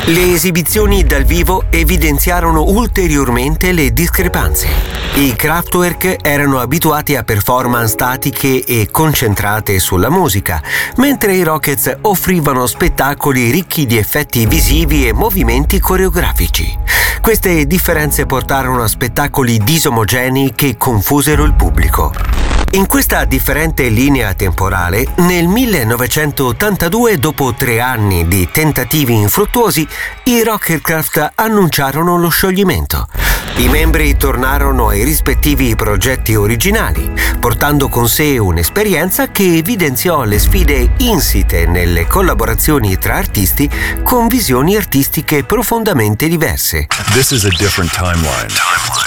Le esibizioni dal vivo evidenziarono ulteriormente le discrepanze. I Kraftwerk erano abituati a performance statiche e concentrate sulla musica, mentre i Rockets offrivano spettacoli ricchi di effetti visivi e movimenti coreografici. Queste differenze portarono a spettacoli disomogenei che confusero il pubblico. In questa differente linea temporale, nel 1982, dopo 3 anni di tentativi infruttuosi, i Rocketcraft annunciarono lo scioglimento. I membri tornarono ai rispettivi progetti originali, portando con sé un'esperienza che evidenziò le sfide insite nelle collaborazioni tra artisti con visioni artistiche profondamente diverse. This is a different timeline.